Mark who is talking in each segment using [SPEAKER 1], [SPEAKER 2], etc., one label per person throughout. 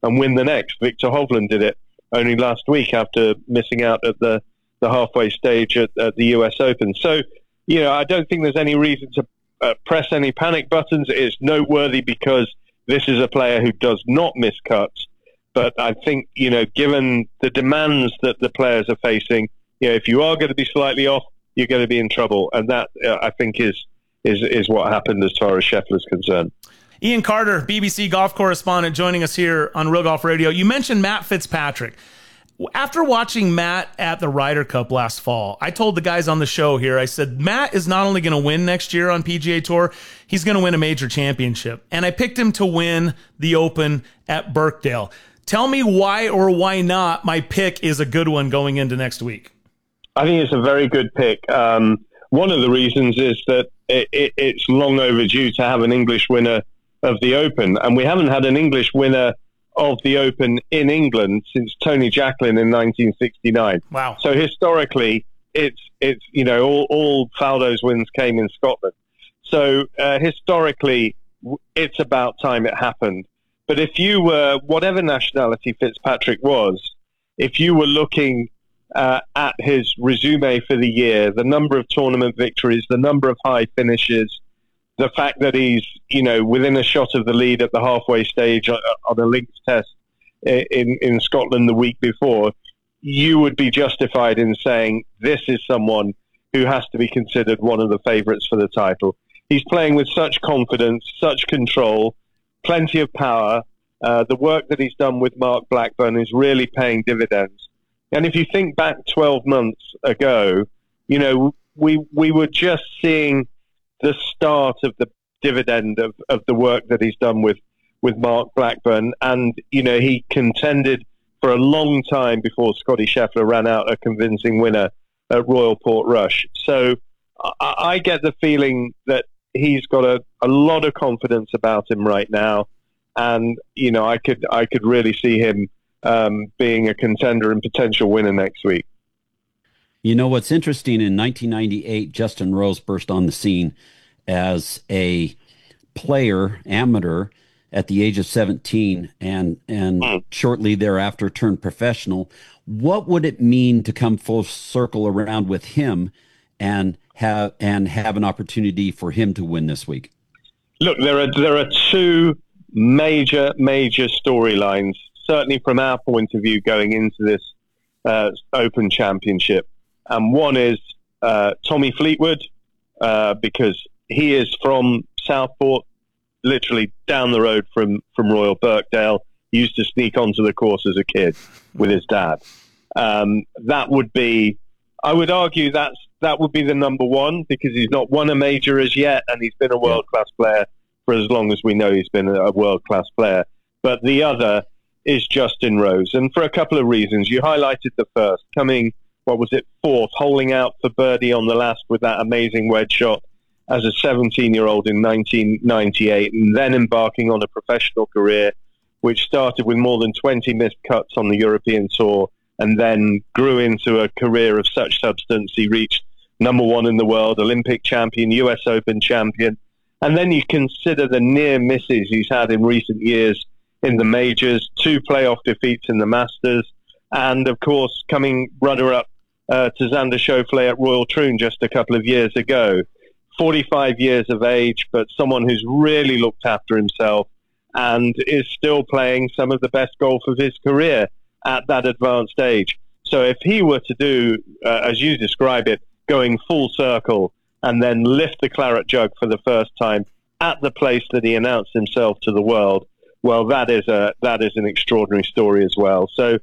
[SPEAKER 1] and win the next. Victor Hovland did it only last week after missing out at the halfway stage at the US Open. So, I don't think there's any reason to press any panic buttons. It's noteworthy because this is a player who does not miss cuts. But I think, given the demands that the players are facing, if you are going to be slightly off, you're going to be in trouble. And that, I think, is what happened as far as Scheffler's concerned.
[SPEAKER 2] Ian Carter, BBC golf correspondent, joining us here on Real Golf Radio. You mentioned Matt Fitzpatrick. After watching Matt at the Ryder Cup last fall, I told the guys on the show here, I said, Matt is not only going to win next year on PGA Tour, he's going to win a major championship. And I picked him to win the Open at Birkdale. Tell me why or why not my pick is a good one going into next week.
[SPEAKER 1] I think it's a very good pick. One of the reasons is that it's long overdue to have an English winner of the Open. And we haven't had an English winner of the Open in England since Tony Jacklin in 1969.
[SPEAKER 2] Wow.
[SPEAKER 1] So historically, it's all Faldo's wins came in Scotland. So historically, it's about time it happened. But if you were, whatever nationality Fitzpatrick was, if you were looking at his resume for the year, the number of tournament victories, the number of high finishes, the fact that he's, within a shot of the lead at the halfway stage on a links test in Scotland the week before, you would be justified in saying this is someone who has to be considered one of the favourites for the title. He's playing with such confidence, such control, plenty of power. The work that he's done with Mark Blackburn is really paying dividends. And if you think back 12 months ago, we were just seeing the start of the dividend of the work that he's done with Mark Blackburn. And, he contended for a long time before Scottie Scheffler ran out a convincing winner at Royal Portrush. So I get the feeling that he's got a lot of confidence about him right now. And, I could really see him being a contender and potential winner next week.
[SPEAKER 3] What's interesting, in 1998, Justin Rose burst on the scene as a player, amateur, at the age of 17, and shortly thereafter turned professional. What would it mean to come full circle around with him and have an opportunity for him to win this week?
[SPEAKER 1] Look, there are two major storylines, certainly from our point of view, going into this Open Championship. And one is Tommy Fleetwood, because he is from Southport, literally down the road from Royal Birkdale. He used to sneak onto the course as a kid with his dad. That would be, I would argue that would be the number one, because he's not won a major as yet, and he's been a world-class player for as long as we know he's been a world-class player. But the other is Justin Rose, and for a couple of reasons. You highlighted the first, coming, fourth, holding out for birdie on the last with that amazing wedge shot as a 17-year-old in 1998, and then embarking on a professional career, which started with more than 20 missed cuts on the European Tour, and then grew into a career of such substance. He reached number one in the world, Olympic champion, US Open champion. And then you consider the near misses he's had in recent years in the majors, 2 playoff defeats in the Masters, and of course coming runner-up to Xander Schauffele at Royal Troon just a couple of years ago. 45 years of age, but someone who's really looked after himself and is still playing some of the best golf of his career at that advanced age. So if he were to do, as you describe it, going full circle and then lift the claret jug for the first time at the place that he announced himself to the world, well, that is an extraordinary story as well. So,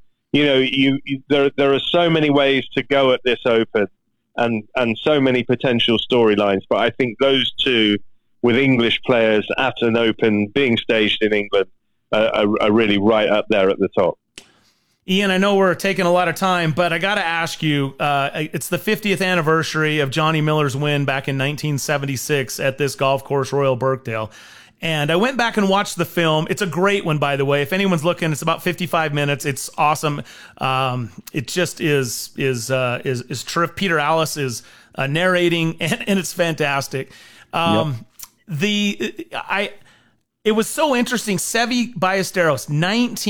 [SPEAKER 1] there are so many ways to go at this Open, and so many potential storylines. But I think those two, with English players at an Open being staged in England, are really right up there at the top.
[SPEAKER 2] Ian, I know we're taking a lot of time, but I got to ask you, it's the 50th anniversary of Johnny Miller's win back in 1976 at this golf course, Royal Birkdale. And I went back and watched the film. It's a great one, by the way. If anyone's looking, it's about 55 minutes. It's awesome. It just is terrific. Peter Alice is narrating, and it's fantastic. It was so interesting. Seve Ballesteros,